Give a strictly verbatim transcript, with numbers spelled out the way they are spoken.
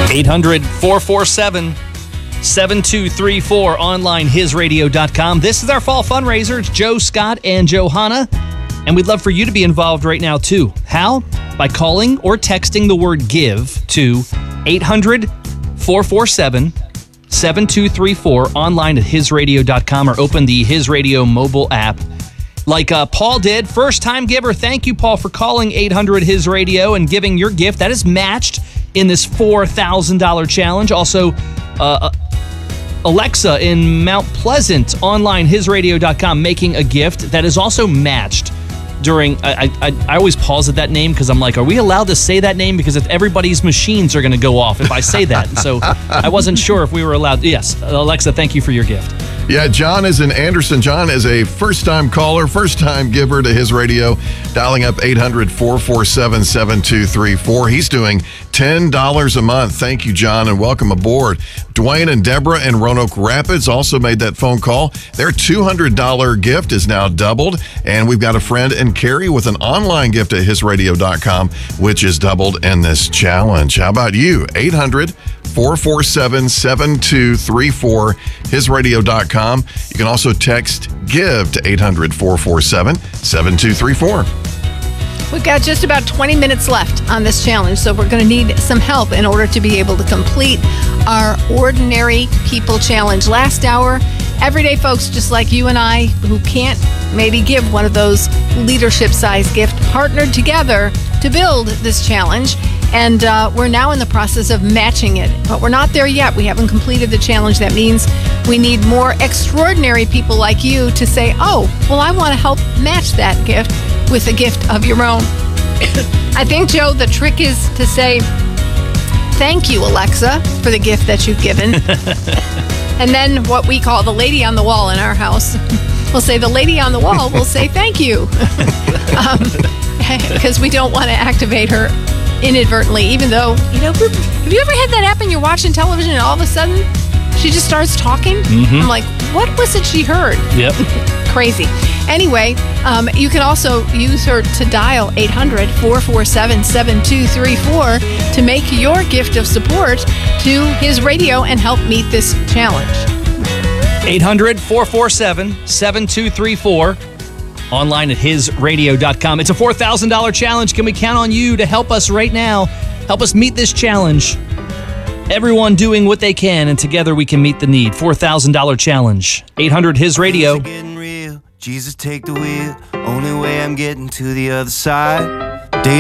eight hundred, four four seven, seven two three four, online his radio dot com. This is our fall fundraiser. It's Joe, Scott, and Johanna, and we'd love for you to be involved right now, too. How? By calling or texting the word GIVE to eight hundred, four four seven, seven two three four, online at his radio dot com, or open the His Radio mobile app. Like uh, Paul did, first-time giver. Thank you, Paul, for calling eight hundred his radio and giving your gift. That is matched in this four thousand dollars challenge. Also, uh, Alexa in Mount Pleasant, online his radio dot com, making a gift that is also matched during... I, I, I always pause at that name because I'm like, are we allowed to say that name? Because if everybody's machines are going to go off if I say that. And so I wasn't sure if we were allowed... Yes, Alexa, thank you for your gift. Yeah, John is in Anderson. John is a first-time caller, first-time giver to his radio, dialing up eight hundred, four four seven, seven two three four. He's doing ten dollars a month. Thank you, John, and welcome aboard. Dwayne and Deborah in Roanoke Rapids also made that phone call. Their two hundred dollars gift is now doubled, and we've got a friend in Cary with an online gift at his radio dot com, which is doubled in this challenge. How about you? eight hundred, four four seven, seven two three four, his radio dot com. You can also text GIVE to eight hundred, four four seven, seven two three four. We've got just about twenty minutes left on this challenge, so we're going to need some help in order to be able to complete our Ordinary People Challenge. Last hour, everyday folks just like you and I who can't maybe give one of those leadership-sized gifts partnered together to build this challenge. And uh, we're now in the process of matching it, but we're not there yet. We haven't completed the challenge. That means we need more extraordinary people like you to say, oh, well, I want to help match that gift with a gift of your own. I think, Joe, the trick is to say, thank you, Alexa, for the gift that you've given. And then what we call the lady on the wall in our house, we'll say the lady on the wall will say thank you. Because um, we don't want to activate her inadvertently, even though, you know, have you ever had that happen? You're watching television and all of a sudden she just starts talking? Mm-hmm. I'm like, what was it she heard? Yep. Crazy. Anyway, um, you can also use her to dial eight hundred, four four seven, seven two three four to make your gift of support to his radio and help meet this challenge. eight hundred, four four seven, seven two three four. Online at his radio dot com. It's a four thousand dollars challenge. Can we count on you to help us right now? Help us meet this challenge. Everyone doing what they can, and together we can meet the need. four thousand dollars challenge. eight hundred his radio. Jesus, take the wheel. Only way I'm getting to the other side.